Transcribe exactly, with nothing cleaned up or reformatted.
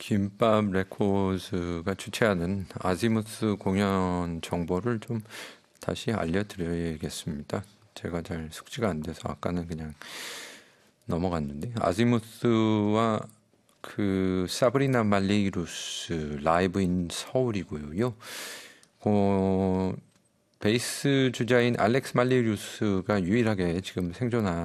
김밥 레코드가 주최하는 아지무스 공연 정보를 좀 다시 알려드려야겠습니다. 제가 잘 숙지가 안 돼서 아까는 그냥 넘어갔는데, 아지무스와 그 사브리나 말리루스 라이브 인 서울이고요. 어, 베이스 주자인 알렉스 말리루스가 유일하게 지금 생존한